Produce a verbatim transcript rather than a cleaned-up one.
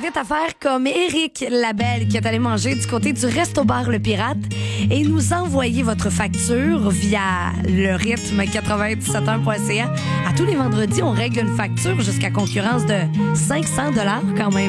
invite à faire comme Éric Labelle qui est allé manger du côté du Resto-Bar Le Pirate et nous envoyer votre facture via le rythme quatre-vingt-dix-sept heures point c a. À tous les vendredis, on règle une facture jusqu'à concurrence de cinq cents dollars quand même.